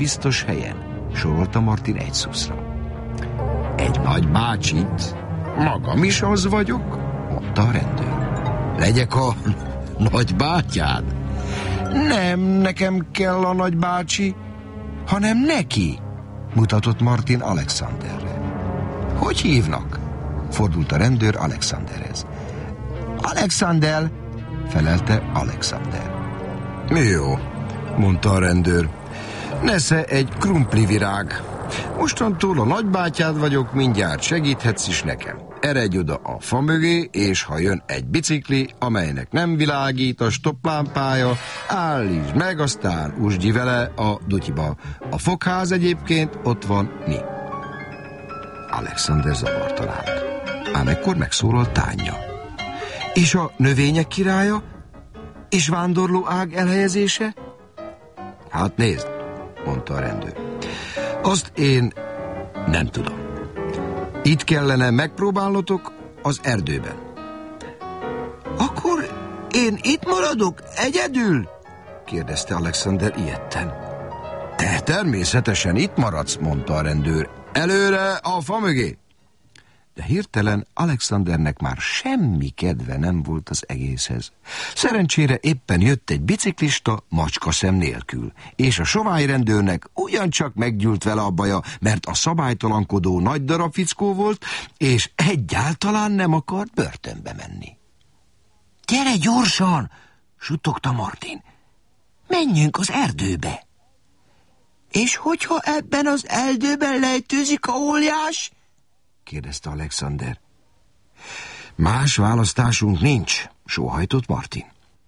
biztos helyen, sorolta Martin egy szuszra. Egy nagybácsit? Magam is az vagyok, mondta a rendőr. Legyek a nagybátyád? Nem nekem kell a nagybácsi, hanem neki, mutatott Martin Alexanderre. Hogy hívnak? Fordult a rendőr Alexanderhez. Alexander, felelte Alexander. Jó, mondta a rendőr. Nesze egy krumplivirág. Mostantól a nagybátyád vagyok, mindjárt segíthetsz is nekem. Eredj oda a fa mögé, és ha jön egy bicikli, amelynek nem világít a stopplámpája, állítsd meg, aztán usdj vele a dutyiba. A fogház egyébként ott van mi. Alexander zavartan állt. Ám ekkor megszólalt Tánya. És a növények királya? És vándorló ág elhelyezése? Hát nézd, mondta a rendőr. Azt én nem tudom. Itt kellene megpróbálnotok az erdőben. Akkor én itt maradok egyedül? Kérdezte Alexander ijedten. Te természetesen itt maradsz, mondta a rendőr. Előre a fa mögé! De hirtelen Alexandernek már semmi kedve nem volt az egészhez. Szerencsére éppen jött egy biciklista macskaszem nélkül, és a sovány rendőrnek ugyancsak meggyűlt vele a baja, mert a szabálytalankodó nagy darab fickó volt, és egyáltalán nem akart börtönbe menni. Gyere gyorsan, suttogta Martin. Menjünk az erdőbe. És hogyha ebben az erdőben lejtőzik a óriás? Kérdezte Alexander. Más választásunk nincs, sóhajtott Martin.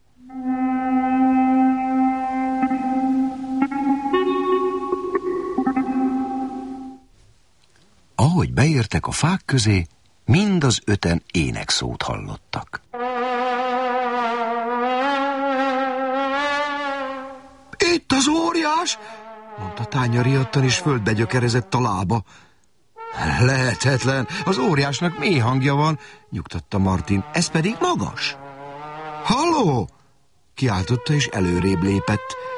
Ahogy beértek a fák közé, mind az öten énekszót hallottak. Itt az óriás, mondta Tánya riadtan, és földbe gyökerezett a lába. Lehetetlen, az óriásnak mély hangja van, nyugtatta Martin, ez pedig magas. Halló! Kiáltotta, és előrébb lépett.